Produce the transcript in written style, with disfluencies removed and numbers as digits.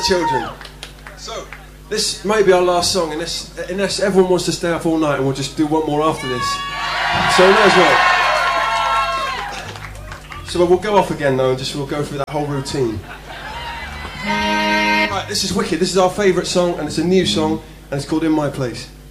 children. So, this may be our last song, unless everyone wants to stay up all night, and we'll just do one more after this. So, may as well. So we'll go off again though, and we'll go through that whole routine. Right, this is wicked. This is our favourite song, and it's a new song, and it's called In My Place.